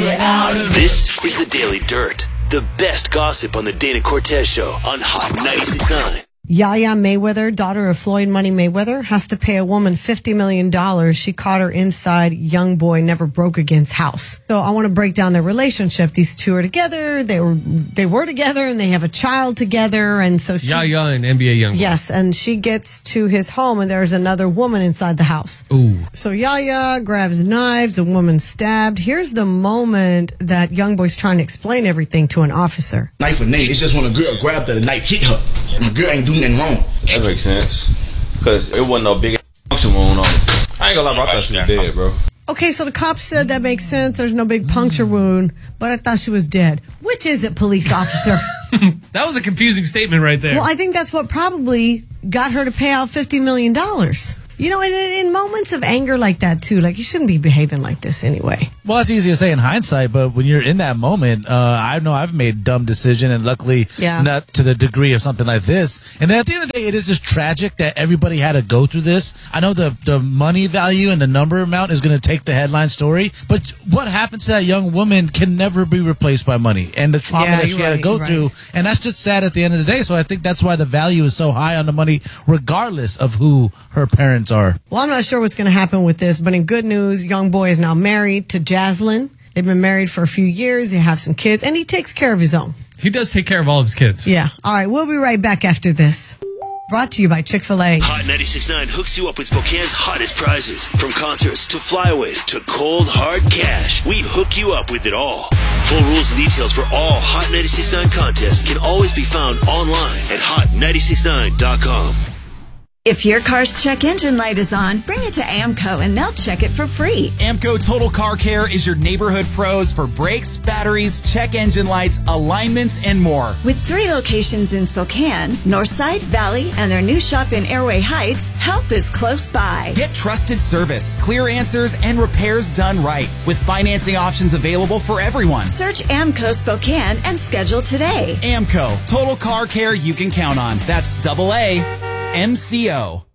Get out of This is the Daily Dirt, the best gossip on the Dana Cortez Show on Hot 96.9. Yaya Mayweather, daughter of Floyd Money Mayweather, has to pay a woman $50 million. She caught her inside Young Boy Never Broke Again's house. So I want to break down their relationship. These two are together. They were together, and they have a child together. And so Yaya and NBA Young Boy. Yes, and she gets to his home, and there's another woman inside the house. Ooh. So Yaya grabs knives. A woman stabbed. Here's the moment that Young Boy's trying to explain everything to an officer. Knife with Nate. It's just when a girl grabbed her, the knife hit her. And the girl ain't doing nothing wrong. That makes sense. Because it wasn't no big puncture wound on it. I ain't gonna lie, bro. I thought she was dead, bro. Okay, so the cop said that makes sense. There's no big puncture wound, but I thought she was dead. Which is it, police officer? That was a confusing statement right there. Well, I think that's what probably got her to pay out $50 million. You know, and in moments of anger like that, too, like, you shouldn't be behaving like this anyway. Well, that's easy to say in hindsight, but when you're in that moment, I know I've made dumb decision, and luckily not to the degree of something like this. And then at the end of the day, it is just tragic that everybody had to go through this. I know the money value and the number amount is going to take the headline story, but what happened to that young woman can never be replaced by money, and the trauma that she had to go through, and that's just sad at the end of the day. So I think that's why the value is so high on the money, regardless of who her parents are. Well, I'm not sure what's going to happen with this, but in good news, Young Boy is now married to Jaslyn. They've been married for a few years. They have some kids, and he takes care of his own. He does take care of all of his kids. Yeah. All right, we'll be right back after this. Brought to you by Chick-fil-A. Hot 96.9 hooks you up with Spokane's hottest prizes. From concerts to flyaways to cold, hard cash. We hook you up with it all. Full rules and details for all Hot 96.9 contests can always be found online at hot969.com. If your car's check engine light is on, bring it to AMCO and they'll check it for free. AMCO Total Car Care is your neighborhood pros for brakes, batteries, check engine lights, alignments, and more. With 3 locations in Spokane, Northside, Valley, and their new shop in Airway Heights, help is close by. Get trusted service, clear answers, and repairs done right, with financing options available for everyone. Search AMCO Spokane and schedule today. AMCO Total Car Care you can count on. That's AA MCO.